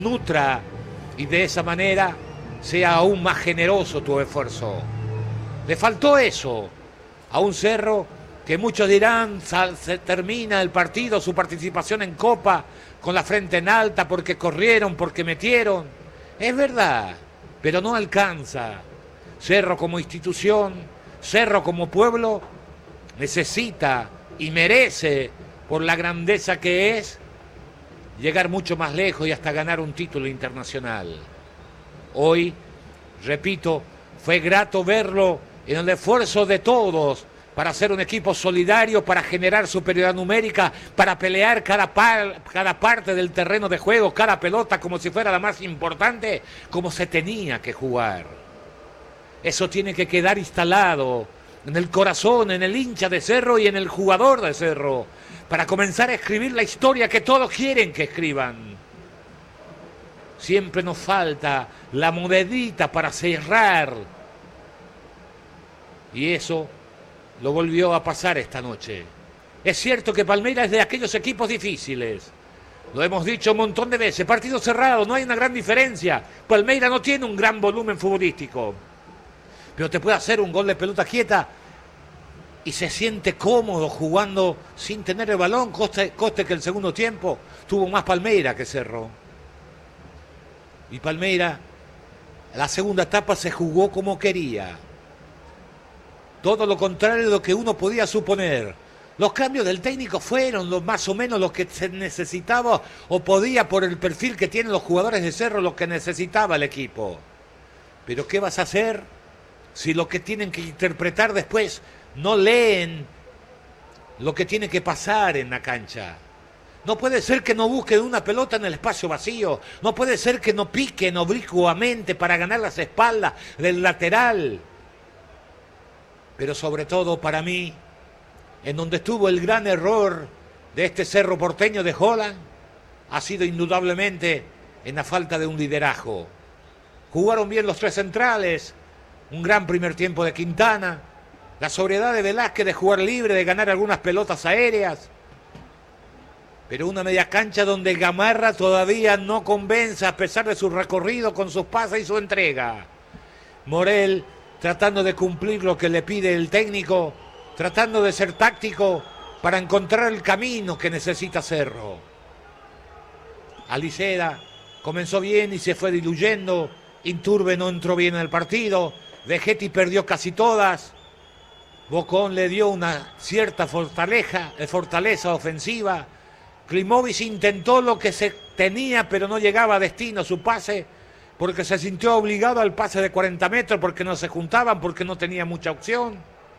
nutra y de esa manera sea aún más generoso tu esfuerzo. Le faltó eso a un Cerro que muchos dirán se termina el partido, su participación en Copa con la frente en alta porque corrieron, porque metieron. Es verdad, pero no alcanza. Cerro como institución, Cerro como pueblo, necesita y merece, por la grandeza que es, llegar mucho más lejos y hasta ganar un título internacional. Hoy, repito, fue grato verlo en el esfuerzo de todos para ser un equipo solidario, para generar superioridad numérica, para pelear cada parte del terreno de juego, cada pelota como si fuera la más importante, como se tenía que jugar. Eso tiene que quedar instalado en el corazón, en el hincha de Cerro y en el jugador de Cerro, para comenzar a escribir la historia que todos quieren que escriban. Siempre nos falta la monedita para cerrar. Y eso lo volvió a pasar esta noche. Es cierto que Palmeiras es de aquellos equipos difíciles. Lo hemos dicho un montón de veces. Partido cerrado, no hay una gran diferencia. Palmeiras no tiene un gran volumen futbolístico. Pero te puede hacer un gol de pelota quieta y se siente cómodo jugando sin tener el balón. Coste que el segundo tiempo tuvo más Palmeiras que Cerro. Y Palmeiras, la segunda etapa se jugó como quería. Todo lo contrario de lo que uno podía suponer. Los cambios del técnico fueron más o menos los que se necesitaba o podía, por el perfil que tienen los jugadores de Cerro, lo que necesitaba el equipo. Pero ¿qué vas a hacer si lo que tienen que interpretar después no leen lo que tiene que pasar en la cancha? No puede ser que no busquen una pelota en el espacio vacío. No puede ser que no piquen oblicuamente para ganar las espaldas del lateral. Pero sobre todo para mí, en donde estuvo el gran error de este Cerro Porteño de Holland, ha sido indudablemente en la falta de un liderazgo. Jugaron bien los tres centrales, un gran primer tiempo de Quintana, la sobriedad de Velázquez de jugar libre, de ganar algunas pelotas aéreas, pero una media cancha donde Gamarra todavía no convence a pesar de su recorrido con sus pases y su entrega. Morel tratando de cumplir lo que le pide el técnico, tratando de ser táctico para encontrar el camino que necesita Cerro. Aliceda comenzó bien y se fue diluyendo, Iturbe no entró bien en el partido, Vegetti perdió casi todas, Bocón le dio una cierta fortaleza ofensiva, Klimovic intentó lo que se tenía pero no llegaba a destino su pase, porque se sintió obligado al pase de 40 metros, porque no se juntaban, porque no tenía mucha opción.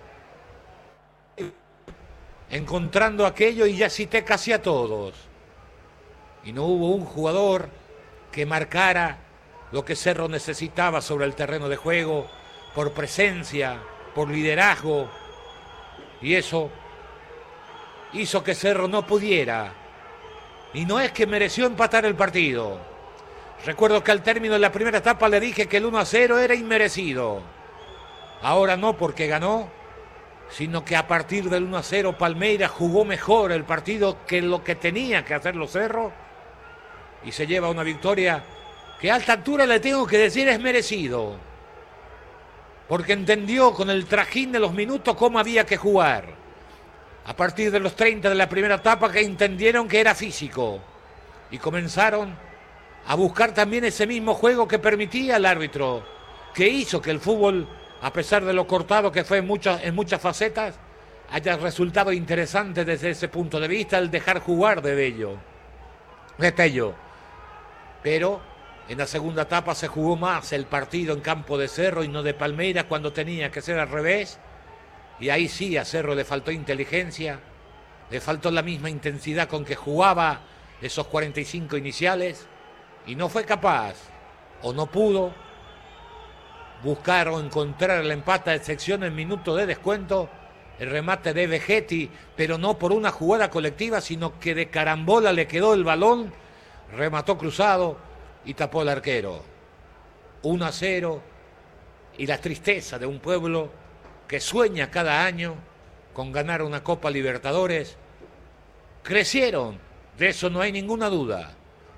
Encontrando aquello y ya cité casi a todos. Y no hubo un jugador que marcara lo que Cerro necesitaba sobre el terreno de juego, por presencia, por liderazgo. Y eso hizo que Cerro no pudiera. Y no es que mereció empatar el partido. Recuerdo que al término de la primera etapa le dije que el 1-0 era inmerecido. Ahora no porque ganó, sino que a partir del 1-0 Palmeiras jugó mejor el partido que lo que tenía que hacer los Cerros y se lleva una victoria que a alta altura le tengo que decir es merecido. Porque entendió con el trajín de los minutos cómo había que jugar. A partir de los 30 de la primera etapa que entendieron que era físico y comenzaron a buscar también ese mismo juego que permitía el árbitro, que hizo que el fútbol, a pesar de lo cortado que fue en muchas facetas, haya resultado interesante desde ese punto de vista, el dejar jugar de Tello. Pero en la segunda etapa se jugó más el partido en campo de Cerro y no de Palmeiras, cuando tenía que ser al revés, y ahí sí a Cerro le faltó inteligencia, le faltó la misma intensidad con que jugaba esos 45 iniciales, y no fue capaz, o no pudo, buscar o encontrar el empate de sección en minuto de descuento, el remate de Vegetti, pero no por una jugada colectiva, sino que de carambola le quedó el balón, remató cruzado y tapó el arquero. 1-0, y la tristeza de un pueblo que sueña cada año con ganar una Copa Libertadores. Crecieron, de eso no hay ninguna duda.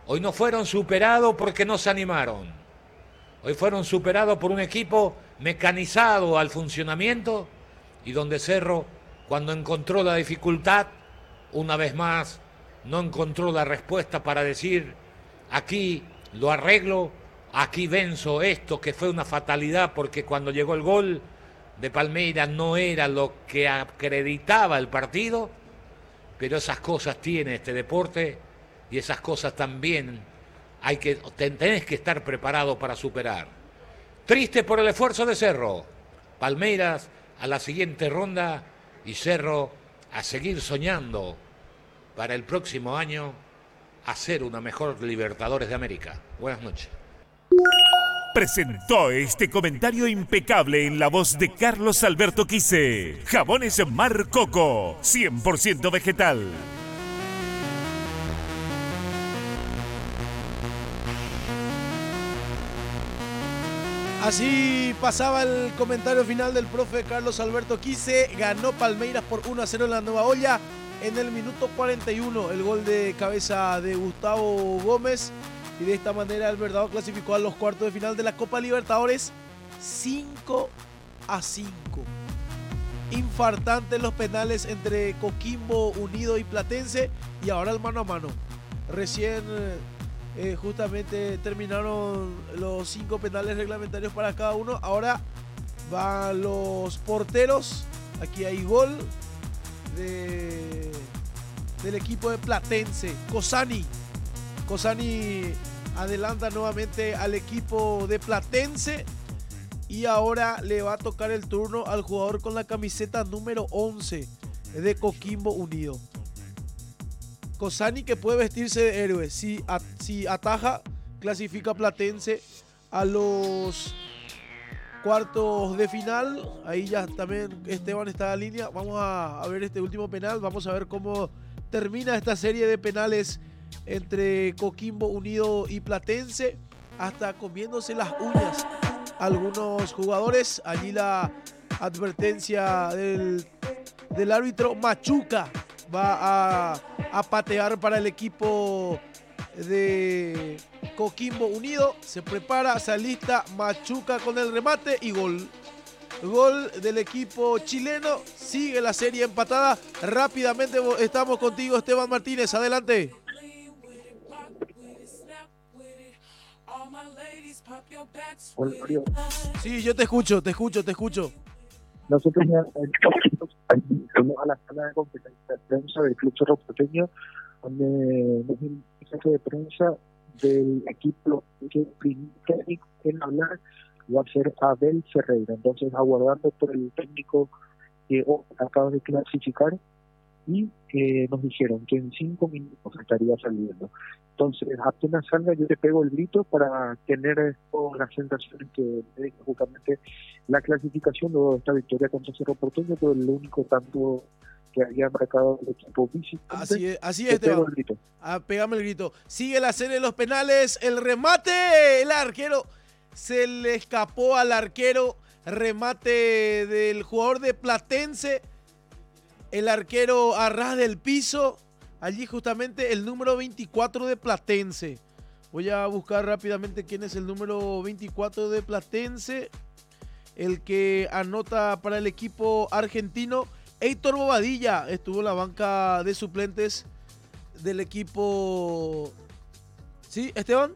Hoy no fueron superados porque no se animaron. Hoy fueron superados por un equipo mecanizado al funcionamiento y donde Cerro, cuando encontró la dificultad, una vez más, no encontró la respuesta para decir, aquí lo arreglo, aquí venzo esto, que fue una fatalidad porque cuando llegó el gol de Palmeiras no era lo que acreditaba el partido, pero esas cosas tiene este deporte y esas cosas también tenés que estar preparado para superar. Triste por el esfuerzo de Cerro. Palmeiras a la siguiente ronda y Cerro a seguir soñando para el próximo año hacer una mejor Libertadores de América. Buenas noches. Presentó este comentario impecable en la voz de Carlos Alberto Quise. Jabones Mar Coco, 100% vegetal. Así pasaba el comentario final del profe Carlos Alberto Quise. Ganó Palmeiras por 1-0 en la Nueva Olla en el minuto 41. El gol de cabeza de Gustavo Gómez. Y de esta manera el Verdado clasificó a los cuartos de final de la Copa Libertadores 5-5. Infartantes los penales entre Coquimbo Unido y Platense. Y ahora el mano a mano. Recién justamente terminaron los 5 penales reglamentarios para cada uno. Ahora van los porteros. Aquí hay gol del equipo de Platense. Cosani adelanta nuevamente al equipo de Platense. Y ahora le va a tocar el turno al jugador con la camiseta número 11 de Coquimbo Unido. Cosani, que puede vestirse de héroe. Si ataja, clasifica Platense a los cuartos de final. Ahí ya también Esteban está en línea. Vamos a ver este último penal. Vamos a ver cómo termina esta serie de penales entre Coquimbo Unido y Platense. Hasta comiéndose las uñas algunos jugadores. Allí la advertencia del árbitro. Machuca va a patear para el equipo de Coquimbo Unido. Se prepara, se alista Machuca con el remate y gol. Gol del equipo chileno. Sigue la serie empatada. Rápidamente estamos contigo, Esteban Martínez. Adelante. Hola, Mario. Sí, yo te escucho. Nosotros ya fuimos a la sala de conferencia de prensa del Club Cerro Porteño, donde nos dio un mensaje de prensa del equipo que el primer técnico en hablar va a ser Abel Ferreira. Entonces, aguardando por el técnico que acaba de clasificar, y nos dijeron que en 5 minutos estaría saliendo. Entonces, apenas salga, yo te pego el grito para tener todas las sensaciones que me deja justamente la clasificación luego de esta victoria contra Cerro Porteño, pero el único tanto que había marcado el equipo visitante. Así es, Esteban. Pégame el grito. Sigue la serie de los penales. El remate, el arquero se le escapó al arquero. Remate del jugador de Platense. El arquero a ras del piso. Allí justamente el número 24 de Platense. Voy a buscar rápidamente quién es el número 24 de Platense. El que anota para el equipo argentino. Heitor Bobadilla estuvo en la banca de suplentes del equipo. ¿Sí, Esteban?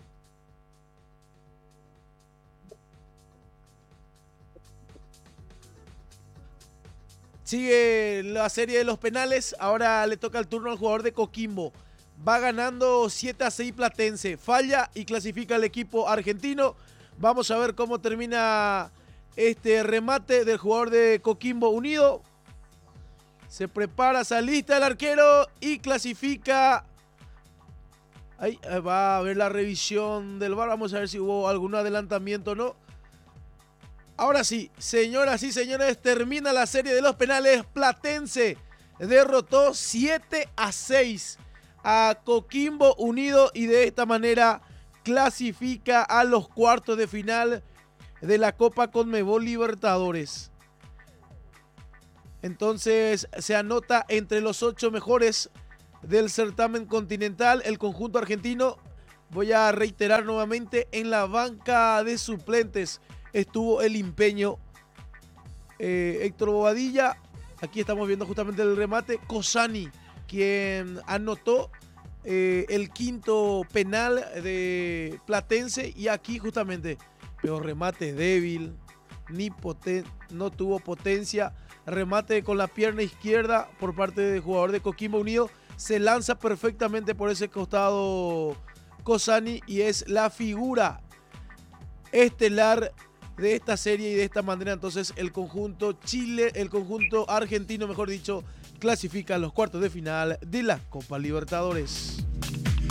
Sigue la serie de los penales. Ahora le toca el turno al jugador de Coquimbo. Va ganando 7-6 Platense. Falla y clasifica el equipo argentino. Vamos a ver cómo termina este remate del jugador de Coquimbo Unido. Se prepara, se alista el arquero y clasifica. Ahí va a ver la revisión del VAR. Vamos a ver si hubo algún adelantamiento o no. Ahora sí, señoras y señores, termina la serie de los penales. Platense derrotó 7-6 a Coquimbo Unido y de esta manera clasifica a los cuartos de final de la Copa Conmebol Libertadores. Entonces se anota entre los 8 mejores del certamen continental. El conjunto argentino, voy a reiterar nuevamente, en la banca de suplentes estuvo el empeño Héctor Bobadilla. Aquí estamos viendo justamente el remate. Cossani, quien anotó el quinto penal de Platense. Y aquí justamente, pero remate débil, no tuvo potencia. Remate con la pierna izquierda por parte del jugador de Coquimbo Unido. Se lanza perfectamente por ese costado Cossani y es la figura estelar de esta serie. Y de esta manera entonces el conjunto argentino, mejor dicho, clasifica a los cuartos de final de la Copa Libertadores.